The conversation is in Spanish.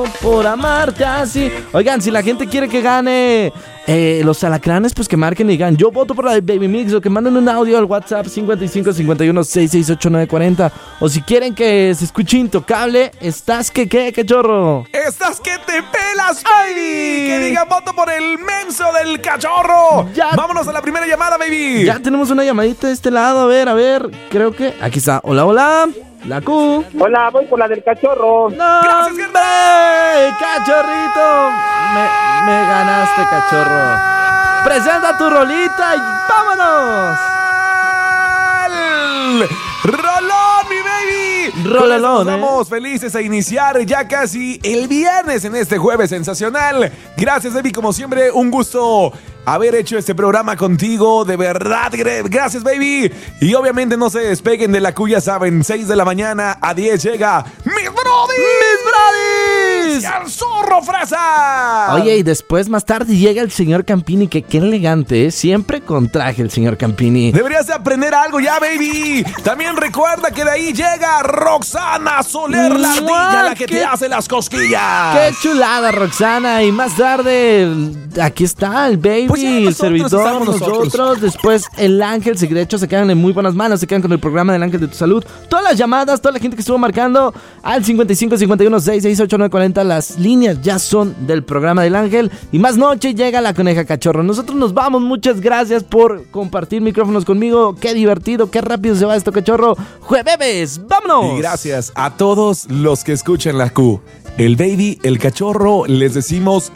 Por amarte así. Oigan, si la gente quiere que gane los alacranes, pues que marquen y digan: yo voto por la de Baby Mix, o que manden un audio al WhatsApp 55 51 66 89 40. O si quieren que se escuche Intocable, estás que qué, cachorro. Estás que te pelas, baby. Que diga voto por el menso del cachorro. Ya. Vámonos a la primera llamada, baby. Ya tenemos una llamadita de este lado. A ver, creo que aquí está. Hola, hola. La Q. Hola, voy por la del cachorro. ¡No, Gracias, hombre! ¡Cachorrito! Me ganaste, cachorro. Presenta tu rolita y vámonos. ¡Rolón, mi baby! Rololón, Estamos felices a iniciar ya casi el viernes en este jueves sensacional. Gracias, baby, como siempre, un gusto haber hecho este programa contigo, de verdad, gracias, baby. Y obviamente no se despeguen de la cuya, saben, 6 de la mañana a 10 llega ¡Mis Brodis! ¡Y al zorro fresa! Oye, y después, más tarde, llega el señor Campini, que qué elegante, ¿eh? Siempre con traje el señor Campini. Deberías de aprender algo ya, baby. También recuerda que de ahí llega Roxana Soler, la ardilla, la que te hace las cosquillas. ¡Qué chulada, Roxana! Y más tarde, aquí está el baby, Pues ya el nosotros servidor, estamos nosotros. Después el Ángel, de hecho se quedan en muy buenas manos, se quedan con el programa del Ángel de tu Salud. Todas las llamadas, toda la gente que estuvo marcando al 55 51 66 89 40, las líneas ya son del programa del Ángel. Y más noche llega la Coneja Cachorro. Nosotros nos vamos, muchas gracias por compartir micrófonos conmigo. Qué divertido, qué rápido se va esto, cachorro. ¡Jueves! ¡Vámonos! Y gracias a todos los que escuchan la Q. El baby, el cachorro, les decimos